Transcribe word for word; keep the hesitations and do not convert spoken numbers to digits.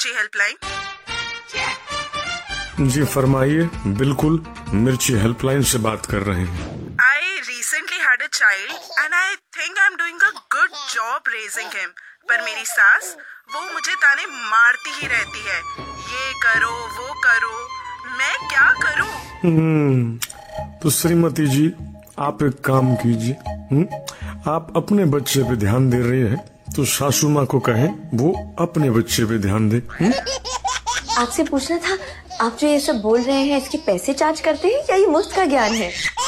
मिर्ची हेल्पलाइन। जी फरमाइए, बिल्कुल मिर्ची हेल्पलाइन से बात कर रहे हैं। I recently had a child and I think I am doing a good job raising him, पर मेरी सास वो मुझे ताने मारती ही रहती है, ये करो वो करो, मैं क्या करूं? हम्म तो श्रीमती जी, आप एक काम कीजिए, हम्म आप अपने बच्चे पे ध्यान दे रहे हैं तो सासू माँ को कहें वो अपने बच्चे पे ध्यान दे। आपसे पूछना था, आप जो ये सब बोल रहे हैं इसके पैसे चार्ज करते हैं या ये मुफ्त का ज्ञान है?